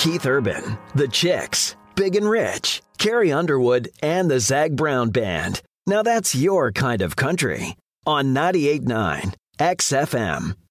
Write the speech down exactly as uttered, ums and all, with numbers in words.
Keith Urban, The Chicks, Big and Rich, Carrie Underwood, and the Zac Brown Band. Now that's your kind of country. On ninety-eight point nine X F M.